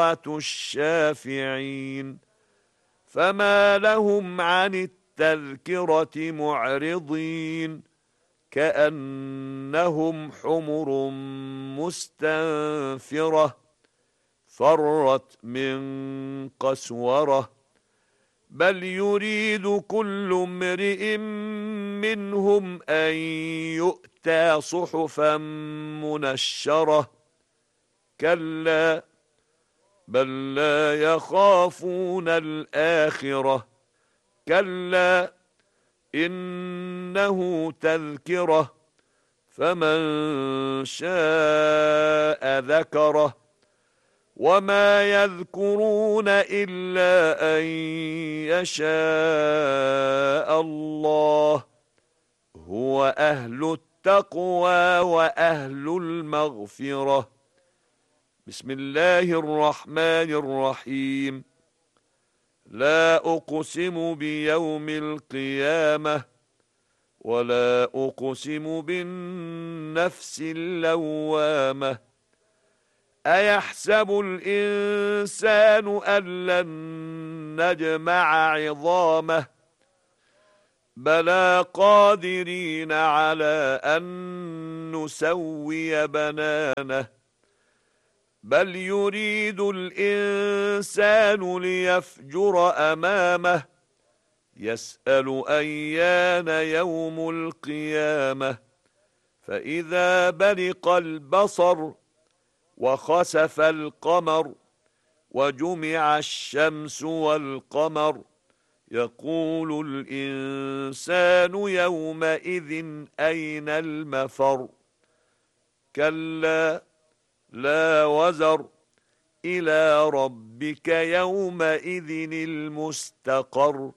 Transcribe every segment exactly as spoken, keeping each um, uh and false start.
الشافعين فما لهم عن التذكرة معرضين كأنهم حمر مستنفرة فرت من قسورة بل يريد كل امرئ منهم أن يؤتى صحفا منشرة كلا بل لا يخافون الآخرة كلا إنه تذكرة فمن شاء ذكره وما يذكرون إلا أن يشاء الله هو أهل التقوى وأهل المغفرة. بسم الله الرحمن الرحيم. لا أقسم بيوم القيامة ولا أقسم بالنفس اللوامة أيحسب الإنسان أن لن نجمع عظامه بلى قادرين على أن نسوي بنانه بل يريد الإنسان ليفجر أمامه يسأل أيان يوم القيامة فإذا برق البصر وخسف القمر وجمع الشمس والقمر يقول الإنسان يومئذ أين المفر كلا لا وزر إلى ربك يومئذ المستقر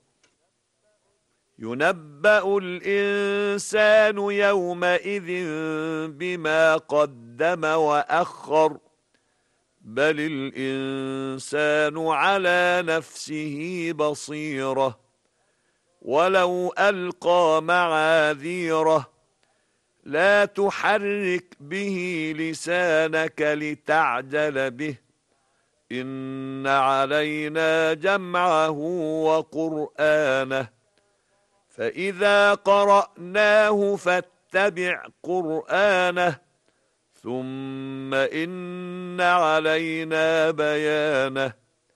ينبأ الإنسان يومئذ بما قدم وأخر بل الإنسان على نفسه بصيرة ولو ألقى معاذيره لا تحرك به لسانك لتعجل به إن علينا جمعه وقرآنه فإذا قرأناه فاتبع قرآنه ثم إن علينا بيانه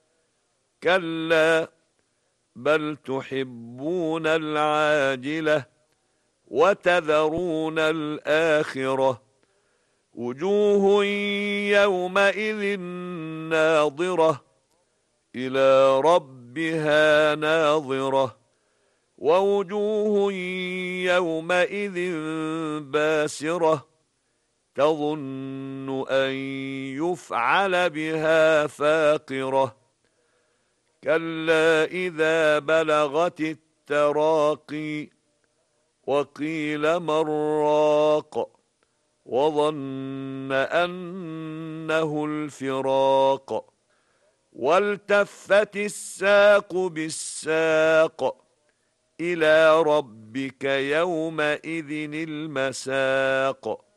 كلا بل تحبون العاجلة وتذرون الآخرة وجوه يومئذ ناظرة إلى ربها ناظرة ووجوه يومئذ باسرة تظن أن يفعل بها فاقرة كلا إذا بلغت التراقي وقيل من راق وظن أنه الفراق والتفت الساق بالساق إلى ربك يومئذ المساق